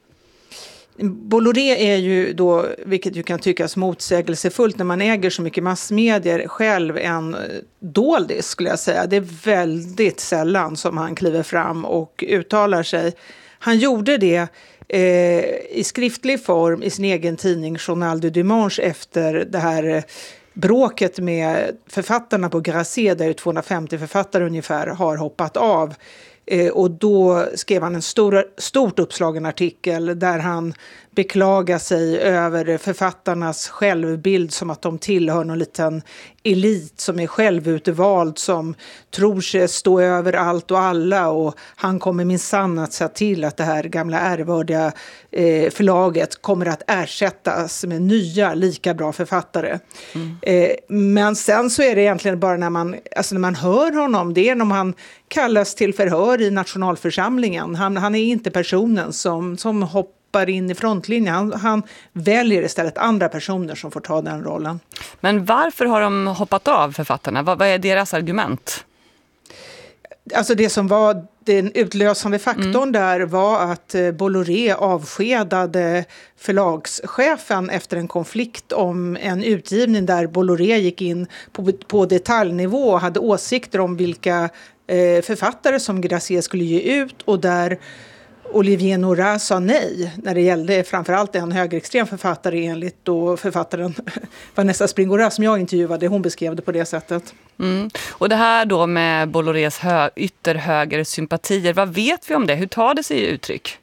Bolloré är ju då, vilket ju kan tyckas motsägelsefullt när man äger så mycket massmedier, själv en doldis skulle jag säga. Det är väldigt sällan som han kliver fram och uttalar sig. Han gjorde det eh, i skriftlig form i sin egen tidning Journal du Dimanche efter det här bråket med författarna på Grasset där tvåhundrafemtio författare ungefär har hoppat av. Eh, och då skrev han en stor, stort uppslagen artikel där han beklagar sig över författarnas självbild som att de tillhör någon liten elit som är självutvald som tror sig stå över allt och alla och han kommer minsann att säga till att det här gamla ärvördiga eh, förlaget kommer att ersättas med nya lika bra författare. Mm. Eh, men sen så är det egentligen bara när man, alltså när man hör honom, det är när han kallas till förhör i nationalförsamlingen. Han, han är inte personen som, som hoppar in i frontlinjen. Han, han väljer istället andra personer som får ta den rollen. Men varför har de hoppat av, författarna? Vad, vad är deras argument? Alltså det som var den utlösande faktorn mm. där var att Bolloré avskedade förlagschefen efter en konflikt om en utgivning där Bolloré gick in på, på detaljnivå och hade åsikter om vilka eh, författare som Grasset skulle ge ut, och där Olivier Nora sa nej när det gällde framförallt en högerextrem författare, enligt då författaren Vanessa Springora som jag intervjuade. Hon beskrev det på det sättet. Mm. Och det här då med Bollorés hö- ytterhöger sympatier, vad vet vi om det? Hur tar det sig i uttryck?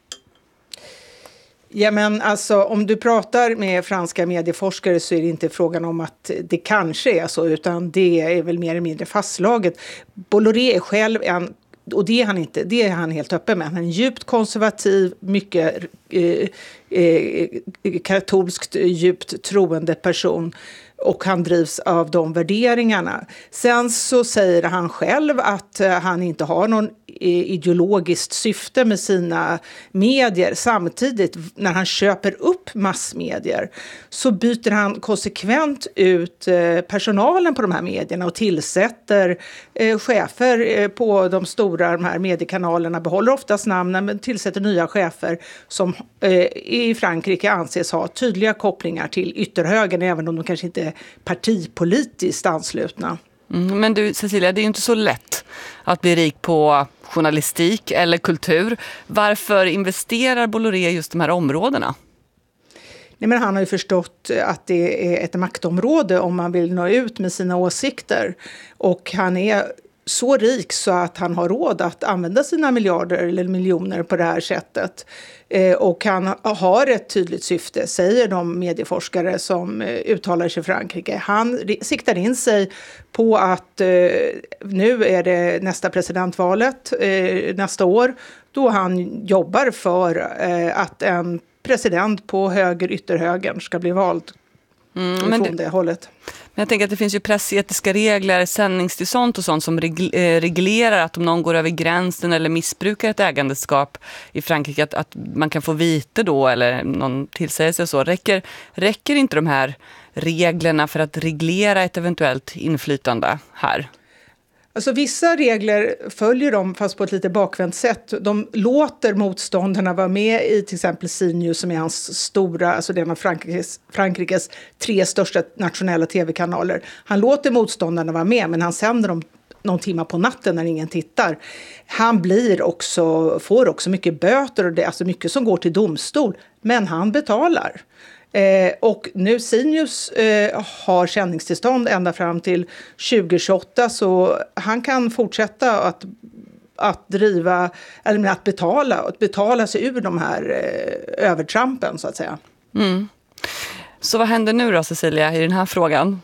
Ja, men alltså, om du pratar med franska medieforskare så är det inte frågan om att det kanske är så, utan det är väl mer eller mindre fastslaget. Bolloré är själv en, och det är han inte, det är han helt öppen med. Han är en djupt konservativ, mycket eh, eh, katolskt djupt troende person. Och han drivs av de värderingarna. Sen så säger han själv att han inte har någon ideologiskt syfte med sina medier. Samtidigt, när han köper upp massmedier, så byter han konsekvent ut personalen på de här medierna och tillsätter chefer på de stora de här mediekanalerna. Behåller oftast namnen, men tillsätter nya chefer som i Frankrike anses ha tydliga kopplingar till ytterhögern, även om de kanske inte är partipolitiskt anslutna. Mm, men du Cecilia, det är ju inte så lätt att bli rik på journalistik eller kultur. Varför investerar Bolloré just de här områdena? Nej, men han har ju förstått att det är ett maktområde om man vill nå ut med sina åsikter. Och han är så rik så att han har råd att använda sina miljarder eller miljoner på det här sättet. Eh, och han har ett tydligt syfte, säger de medieforskare som eh, uttalar sig i Frankrike. Han siktar in sig på att eh, nu är det nästa presidentvalet eh, nästa år, då han jobbar för eh, att en president på höger ytterhögern ska bli vald. Mm, men det, det hållet. Men jag tänker att det finns ju pressetiska regler, sändningstillstånd och sånt som reglerar att om någon går över gränsen eller missbrukar ett ägandeskap i Frankrike, att, att man kan få vite då eller någon tillsägelse och så. Räcker, räcker inte de här reglerna för att reglera ett eventuellt inflytande här? Alltså vissa regler följer de fast på ett lite bakvänt sätt. De låter motståndarna vara med i till exempel C News som är hans stora, alltså det är en av Frankrikes, Frankrikes tre största nationella tv-kanaler. Han låter motståndarna vara med, men han sänder dem någon timme på natten när ingen tittar. Han blir också, får också mycket böter och det är alltså mycket som går till domstol, men han betalar. Eh, och nu C News eh, har sändningstillstånd ända fram till tjugo tjugoåtta, så han kan fortsätta att, att driva, eller att betala, att betala sig ur de här eh, övertrampen så att säga. Mm. Så vad händer nu då, Cecilia, i den här frågan?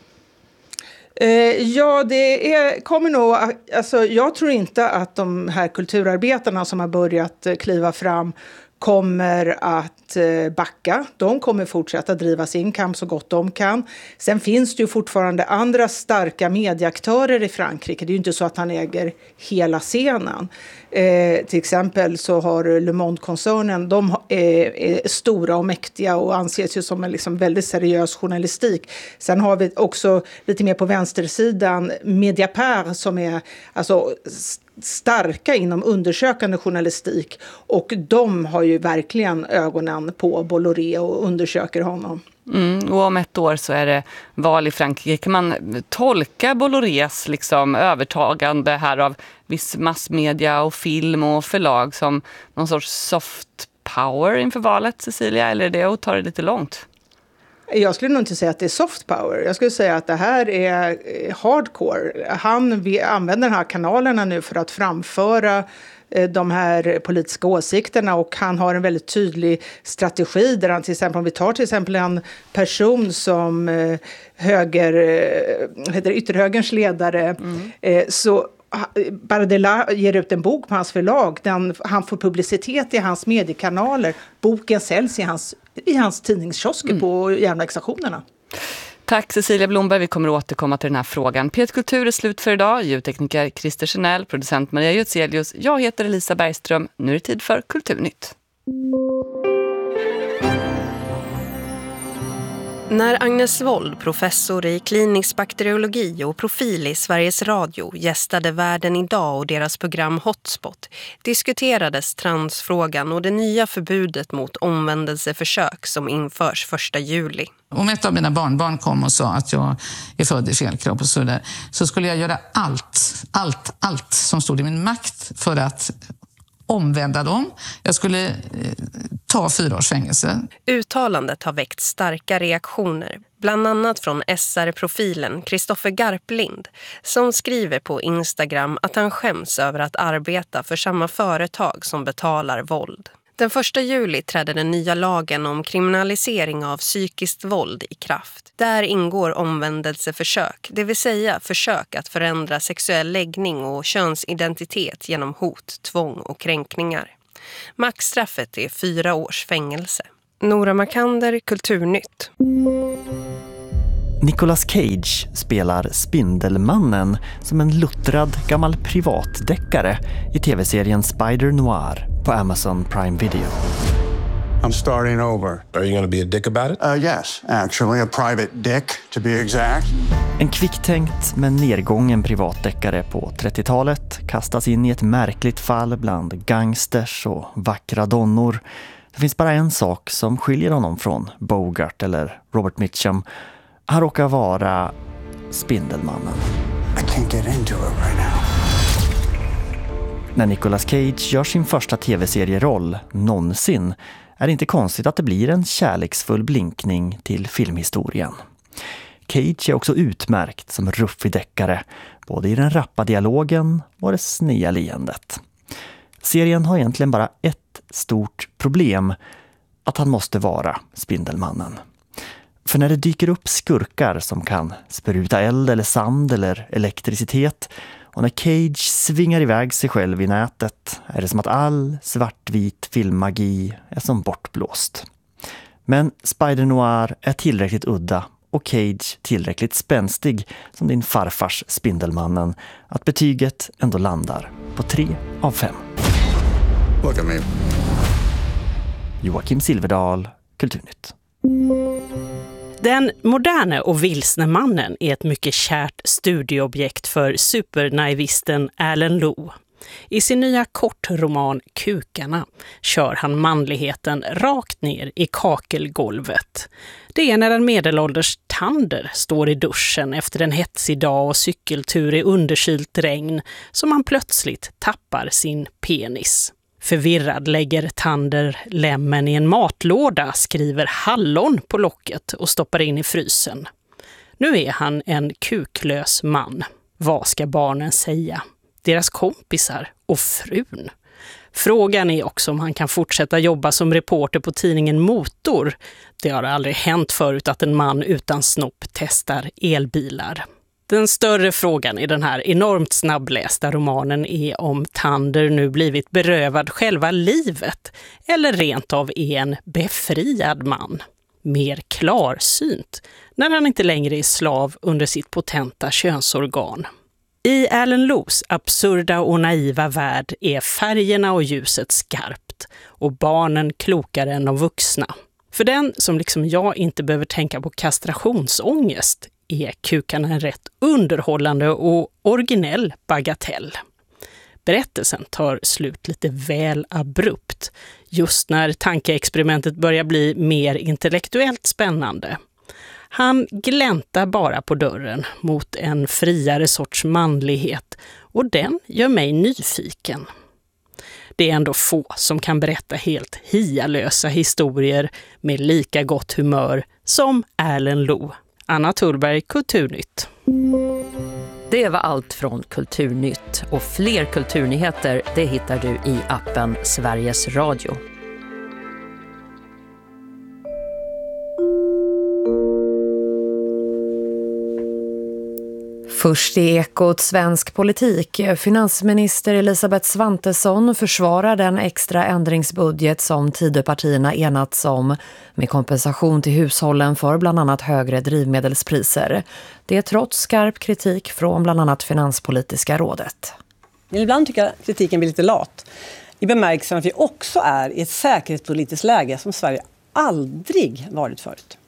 Eh, ja, det är, kommer nog, alltså jag tror inte att de här kulturarbetarna som har börjat kliva fram kommer att backa. De kommer fortsätta driva sin kamp så gott de kan. Sen finns det ju fortfarande andra starka medieaktörer i Frankrike. Det är ju inte så att han äger hela scenen. Eh, till exempel så har Le Monde-koncernen, de är, är stora och mäktiga och anses ju som en liksom väldigt seriös journalistik. Sen har vi också lite mer på vänstersidan Mediapart som är alltså starka inom undersökande journalistik, och de har ju verkligen ögonen på Bolloré och undersöker honom. Mm, och om ett år så är det val i Frankrike. Kan man tolka Bollorés liksom övertagande här av viss massmedia och film och förlag som någon sorts soft power inför valet, Cecilia, eller är det att ta det lite långt? Jag skulle nog inte säga att det är soft power. Jag skulle säga att det här är hardcore. Han använder de här kanalerna nu för att framföra de här politiska åsikterna, och han har en väldigt tydlig strategi där han till exempel, om vi tar till exempel en person som höger, heter ytterhögerns ledare, mm. så Bardella ger ut en bok på hans förlag. Den, han får publicitet i hans mediekanaler. Boken säljs i hans, i hans tidningskiosker mm. på järnvägsstationerna. Tack Cecilia Blomberg, vi kommer att återkomma till den här frågan. P ett Kultur är slut för idag. Ljudtekniker Christer Chanel, producent Maria Jutzelius. Jag heter Elisa Bergström. Nu är det tid för Kulturnytt. När Agnes Wold, professor i klinisk bakteriologi och profil i Sveriges Radio, gästade Världen idag och deras program Hotspot, diskuterades transfrågan och det nya förbudet mot omvändelseförsök som införs första juli. Om ett av mina barnbarn kom och sa att jag är född i fel kropp och så där, så skulle jag göra allt, allt, allt som stod i min makt för att omvända dem. Jag skulle eh, ta fyra års fängelse. Uttalandet har väckt starka reaktioner, bland annat från S R-profilen Kristoffer Garplind, som skriver på Instagram att han skäms över att arbeta för samma företag som betalar våld. Den första juli trädde den nya lagen om kriminalisering av psykiskt våld i kraft. Där ingår omvändelseförsök, det vill säga försök att förändra sexuell läggning och könsidentitet genom hot, tvång och kränkningar. Maxstraffet är fyra års fängelse. Nora Makander, Kulturnytt. Nicolas Cage spelar Spindelmannen som en luttrad gammal privatdeckare i tv-serien Spider Noir på Amazon Prime Video. I'm starting over. Are you going to be a dick about it? Uh, yes, actually, a private dick, to be exact. En kvicktänkt men nedgången privatdeckare på trettiotalet kastas in i ett märkligt fall bland gangsters och vackra donnor. Det finns bara en sak som skiljer honom från Bogart eller Robert Mitchum. Han råkar vara Spindelmannen. I can't get into it right now. När Nicolas Cage gör sin första tv-serieroll någonsin är det inte konstigt att det blir en kärleksfull blinkning till filmhistorien. Cage är också utmärkt som ruffig deckare, både i den rappa dialogen och det snea leendet. Serien har egentligen bara ett stort problem, att han måste vara Spindelmannen. För när det dyker upp skurkar som kan spruta eld eller sand eller elektricitet, och när Cage svingar iväg sig själv i nätet, är det som att all svartvit filmmagi är som bortblåst. Men Spider Noir är tillräckligt udda och Cage tillräckligt spänstig som din farfars Spindelmannen att betyget ändå landar på tre av fem. Look at me. Joakim Silverdal, Kulturnytt. Den moderna och vilsne mannen är ett mycket kärt studieobjekt för supernaivisten Alan Lowe. I sin nya kortroman Kukarna kör han manligheten rakt ner i kakelgolvet. Det är när en medelålders Tander står i duschen efter en hetsig dag och cykeltur i underkylt regn som han plötsligt tappar sin penis. Förvirrad lägger Tander lämmen i en matlåda, skriver hallon på locket och stoppar in i frysen. Nu är han en kuklös man. Vad ska barnen säga? Deras kompisar och frun. Frågan är också om han kan fortsätta jobba som reporter på tidningen Motor. Det har aldrig hänt förut att en man utan snopp testar elbilar. Den större frågan i den här enormt snabblästa romanen är om Tander nu blivit berövad själva livet eller rent av är en befriad man. Mer klarsynt när han inte längre är slav under sitt potenta könsorgan. I Alan Lowes absurda och naiva värld är färgerna och ljuset skarpt och barnen klokare än de vuxna. För den som liksom jag inte behöver tänka på kastrationsångest är Kukarna en rätt underhållande och originell bagatell. Berättelsen tar slut lite väl abrupt, just när tankeexperimentet börjar bli mer intellektuellt spännande. Han gläntar bara på dörren mot en friare sorts manlighet och den gör mig nyfiken. Det är ändå få som kan berätta helt hialösa historier med lika gott humör som Alan Lowe. Anna Tullberg, Kulturnytt. Det var allt från Kulturnytt och fler kulturnyheter det hittar du i appen Sveriges Radio. Först i Ekot svensk politik. Finansminister Elisabeth Svantesson försvarar den extra ändringsbudget som Tidöpartierna enats om med kompensation till hushållen för bland annat högre drivmedelspriser. Det är trots skarp kritik från bland annat Finanspolitiska rådet. Ibland tycker jag kritiken blir lite lat. I bemärkelsen att vi också är i ett säkerhetspolitiskt läge som Sverige aldrig varit förut.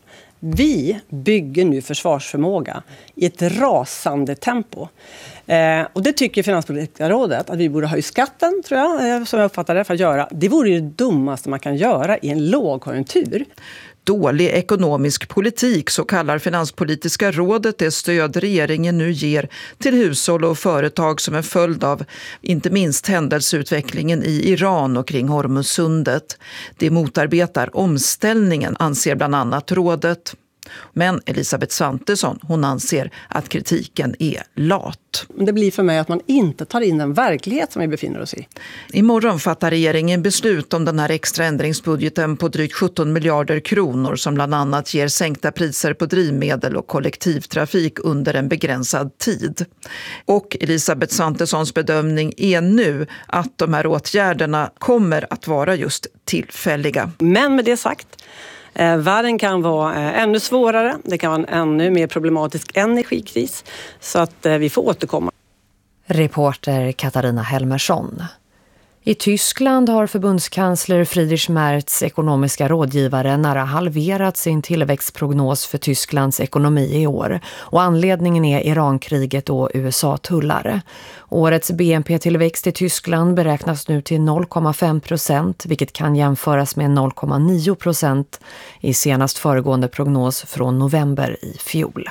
Vi bygger nu försvarsförmåga i ett rasande tempo. Eh, och det tycker Finanspolitiska rådet att vi borde höja skatten, tror jag, eh, som jag uppfattar det, för att göra. Det vore ju det dummaste man kan göra i en lågkonjunktur. Dålig ekonomisk politik, så kallar Finanspolitiska rådet det stöd regeringen nu ger till hushåll och företag som en följd av inte minst händelseutvecklingen i Iran och kring Hormuzsundet. Det motarbetar omställningen, anser bland annat rådet. Men Elisabeth Svantesson, hon anser att kritiken är lat. Det blir för mig att man inte tar in den verklighet som vi befinner oss i. Imorgon fattar regeringen beslut om den här extra ändringsbudgeten på drygt sjutton miljarder kronor som bland annat ger sänkta priser på drivmedel och kollektivtrafik under en begränsad tid. Och Elisabeth Svantessons bedömning är nu att de här åtgärderna kommer att vara just tillfälliga. Men med det sagt, Eh, världen kan vara eh, ännu svårare. Det kan vara en ännu mer problematisk energikris. Så att eh, vi får återkomma. Reporter Katarina Helmersson. I Tyskland har förbundskansler Friedrich Merz ekonomiska rådgivare nära halverat sin tillväxtprognos för Tysklands ekonomi i år. Och anledningen är Irankriget och U S A-tullar. Årets B N P-tillväxt i Tyskland beräknas nu till noll komma fem procent, vilket kan jämföras med noll komma nio procent i senast föregående prognos från november i fjol.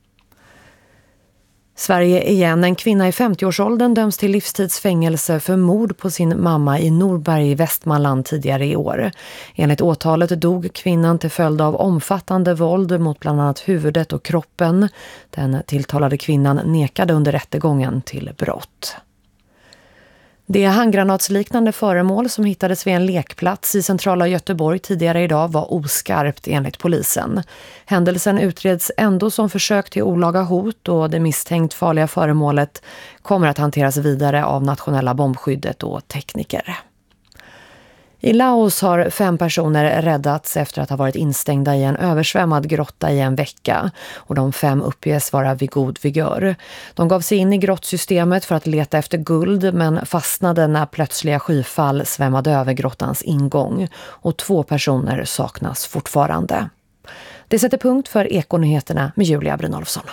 Sverige igen. En kvinna i femtioårsåldern döms till livstidsfängelse för mord på sin mamma i Norberg i Västmanland tidigare i år. Enligt åtalet dog kvinnan till följd av omfattande våld mot bland annat huvudet och kroppen. Den tilltalade kvinnan nekade under rättegången till brott. Det handgranatsliknande föremål som hittades vid en lekplats i centrala Göteborg tidigare idag var oskarpt enligt polisen. Händelsen utreds ändå som försök till olaga hot och det misstänkt farliga föremålet kommer att hanteras vidare av nationella bombskyddet och tekniker. I Laos har fem personer räddats efter att ha varit instängda i en översvämmad grotta i en vecka. Och de fem uppges vara vid god vigör. De gav sig in i grottsystemet för att leta efter guld men fastnade när plötsliga skyfall svämmade över grottans ingång. Och två personer saknas fortfarande. Det sätter punkt för Ekonyheterna med Julia Brynolfsson.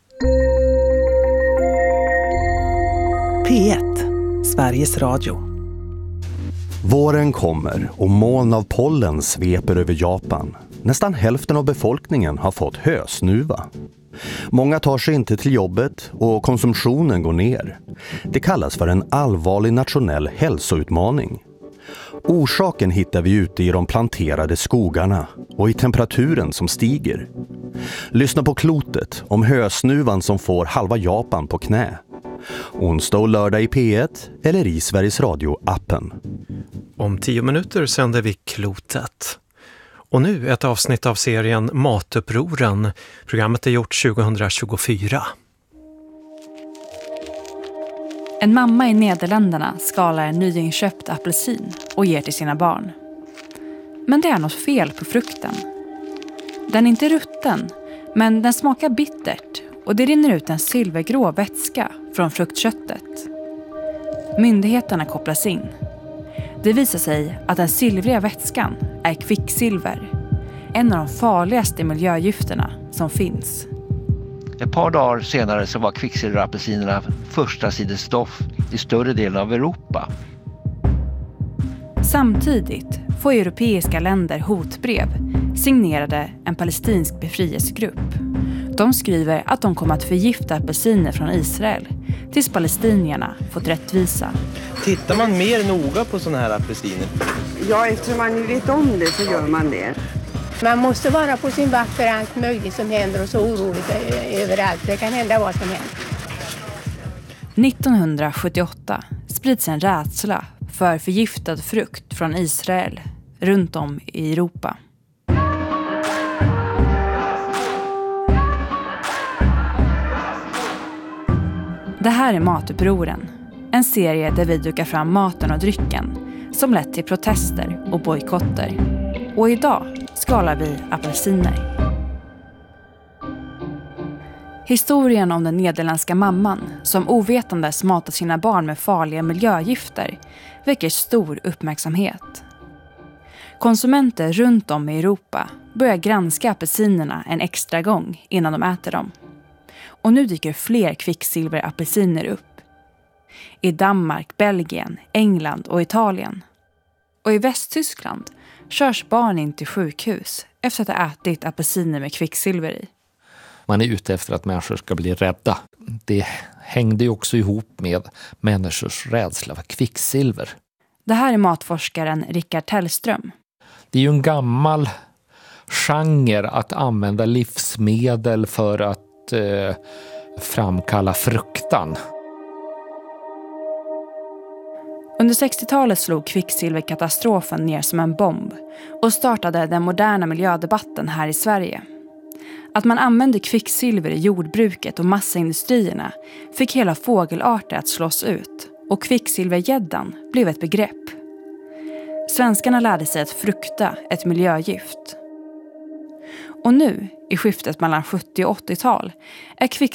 P ett, Sveriges Radio. Våren kommer och moln av pollen sveper över Japan. Nästan hälften av befolkningen har fått hösnuva. Många tar sig inte till jobbet och konsumtionen går ner. Det kallas för en allvarlig nationell hälsoutmaning. Orsaken hittar vi ute i de planterade skogarna och i temperaturen som stiger. Lyssna på Klotet om hösnuvan som får halva Japan på knä. Onsdag och lördag i P ett eller i Sveriges Radio-appen. Om tio minuter sänder vi Klotet. Och nu ett avsnitt av serien Matupproren. Programmet är gjort tjugohundratjugofyra. En mamma i Nederländerna skalar en nyinköpt apelsin och ger till sina barn. Men det är något fel på frukten. Den är inte rutten, men den smakar bittert och det rinner ut en silvergrå vätska från fruktköttet. Myndigheterna kopplas in. Det visar sig att den silvriga vätskan är kvicksilver, en av de farligaste miljögifterna som finns. Ett par dagar senare så var kvicksilverapelsinerna första sidesstoff i större delen av Europa. Samtidigt får europeiska länder hotbrev signerade en palestinsk befrielsegrupp. De skriver att de kommer att förgifta apelsiner från Israel tills palestinierna fått rättvisa. Tittar man mer noga på sådana här apelsiner? Ja, eftersom man vet om det så gör man det. Man måste vara på sin vakt för allt möjligt som händer och så oroligt överallt. Det kan hända vad som helst. nittonhundrasjuttioåtta sprids en rädsla för förgiftad frukt från Israel runt om i Europa. Det här är Matupproren, en serie där vi dukar fram maten och drycken som lett till protester och bojkotter. Och idag skalar vi apelsiner. Historien om den nederländska mamman som ovetandes matar sina barn med farliga miljögifter väcker stor uppmärksamhet. Konsumenter runt om i Europa börjar granska apelsinerna en extra gång innan de äter dem. Och nu dyker fler kvicksilverapelsiner upp. I Danmark, Belgien, England och Italien. Och i Västtyskland körs barn in till sjukhus efter att ha ätit apelsiner med kvicksilver i. Man är ute efter att människor ska bli rädda. Det hängde ju också ihop med människors rädsla för kvicksilver. Det här är matforskaren Rickard Tellström. Det är ju en gammal genre att använda livsmedel för att eh, framkalla fruktan. Under sextiotalet slog kvicksilverkatastrofen ner som en bomb och startade den moderna miljödebatten här i Sverige. Att man använde kvicksilver i jordbruket och massaindustrierna fick hela fågelarter att slås ut och kvicksilvergäddan blev ett begrepp. Svenskarna lärde sig att frukta ett miljögift. Och nu, i skiftet mellan sjuttio- och åttiotal, är kvicksilver